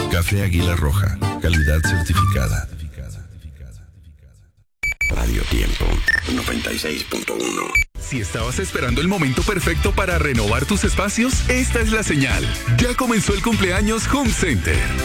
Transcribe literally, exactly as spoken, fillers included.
Café Águila Roja, calidad certificada. Radio Tiempo noventa y seis punto uno. Si estabas esperando el momento perfecto para renovar tus espacios, esta es la señal. Ya comenzó el cumpleaños Home Center.